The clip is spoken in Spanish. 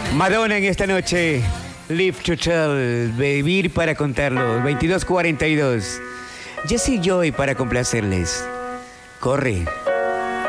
Madonna en esta noche. Live to tell. Vivir para contarlo. 22:42. Jesse Joy para complacerles. Corre.